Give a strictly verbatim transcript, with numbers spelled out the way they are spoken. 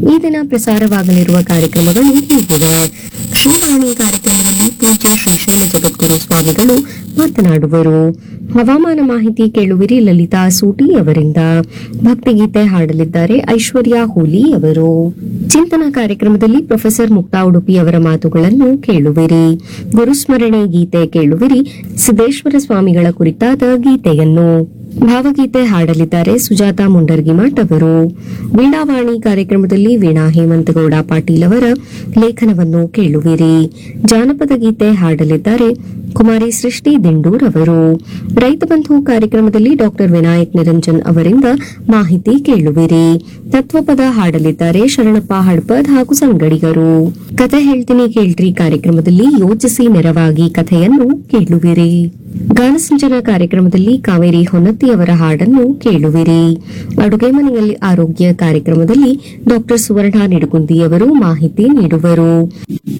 ಈ ದಿನ ಪ್ರಸಾರವಾಗಲಿರುವ ಕಾರ್ಯಕ್ರಮಗಳು ಹೀಗಿವೆ. ಶ್ರೀವಾಣಿ ಕಾರ್ಯಕ್ರಮದಲ್ಲಿ ಪೂಜ್ಯ ಶ್ರೀಶೈಲ ಜಗದ್ಗುರು ಸ್ವಾಮಿಗಳು ಮಾತನಾಡುವರು. ಹವಾಮಾನ ಮಾಹಿತಿ ಕೇಳುವಿರಿ ಲಲಿತಾ ಸೂಟಿ ಅವರಿಂದ. ಭಕ್ತಿಗೀತೆ ಹಾಡಲಿದ್ದಾರೆ ಐಶ್ವರ್ಯ ಹೂಲಿ ಅವರು. ಚಿಂತನ ಕಾರ್ಯಕ್ರಮದಲ್ಲಿ ಪ್ರೊಫೆಸರ್ ಮುಕ್ತಾ ಉಡುಪಿ ಅವರ ಮಾತುಗಳನ್ನು ಕೇಳುವಿರಿ. ಗುರುಸ್ಮರಣೆ ಗೀತೆ ಕೇಳುವಿರಿ ಸಿದ್ದೇಶ್ವರ ಸ್ವಾಮಿಗಳ ಕುರಿತಾದ ಗೀತೆಯನ್ನು. ಭಾವಗೀತೆ ಹಾಡಲಿದ್ದಾರೆ ಸುಜಾತಾ ಮುಂಡರ್ಗಿಮಠ್ ಅವರು. ವೀಣಾವಾಣಿ ಕಾರ್ಯಕ್ರಮದಲ್ಲಿ ವೀಣಾ ಹೇಮಂತಗೌಡ ಪಾಟೀಲ್ ಅವರ ಲೇಖನವನ್ನು ಕೇಳುವಿರಿ. ಜಾನಪದ ಗೀತೆ ಹಾಡಲಿದ್ದಾರೆ ಕುಮಾರಿ ಸೃಷ್ಟಿ ದಿಂಡೂರ್ ಅವರು. ರೈತ ಬಂಧು ಕಾರ್ಯಕ್ರಮದಲ್ಲಿ ಡಾಕ್ಟರ್ ವಿನಾಯಕ್ ನಿರಂಜನ್ ಅವರಿಂದ ಮಾಹಿತಿ ಕೇಳುವಿರಿ. ತತ್ವಪದ ಹಾಡಲಿದ್ದಾರೆ ಶರಣಪ್ಪ ಹಡ್ಪದ್ ಹಾಗೂ ಸಂಗಡಿಗರು. ಕಥೆ ಹೇಳ್ತೀನಿ ಕೇಳ್ರಿ ಕಾರ್ಯಕ್ರಮದಲ್ಲಿ ಯೋಚಿಸಿ ನೆರವಾಗಿ ಕಥೆಯನ್ನು ಕೇಳುವಿರಿ. ಗಾನಸಿಂಚನ ಕಾರ್ಯಕ್ರಮದಲ್ಲಿ ಕಾವೇರಿ ಹೊನ್ನತ್ತಿ ಅವರ ಹಾಡನ್ನು ಕೇಳುವಿರಿ. ಅಡುಗೆ ಮನೆಯಲ್ಲಿ ಆರೋಗ್ಯ ಕಾರ್ಯಕ್ರಮದಲ್ಲಿ ಡಾಕ್ಟರ್ ಸುವರ್ಣ ನಿಡುಗುಂದಿ ಅವರು ಮಾಹಿತಿ ನೀಡುವರು.